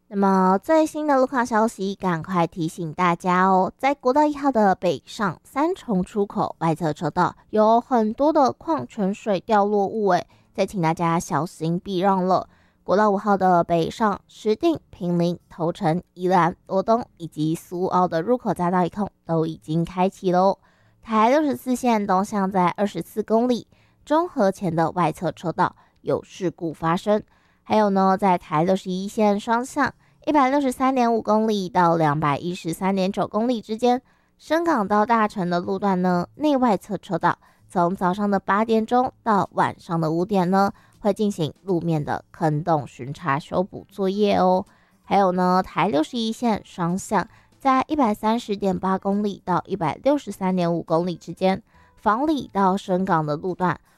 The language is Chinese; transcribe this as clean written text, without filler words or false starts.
那么最新的路况消息，赶快提醒大家哦，在国道1号的北上三重出口外侧车道有很多的矿泉水掉落物，再请大家小心避让了。国道5号的北上石碇、坪林、头城、宜兰、罗东以及苏澳的入口匝道一控都已经开启喽。台64线东向在24公里，中和前的外侧车道有事故发生。还有呢，在台61线双向163.5公里到213.9公里之间，深港到大城的路段呢，内外侧车道从早上的8点钟到晚上的5点呢，会进行路面的坑洞巡查修补作业哦。还有呢，台61线双向在130.8公里到163.5公里之间，房里到深港的路段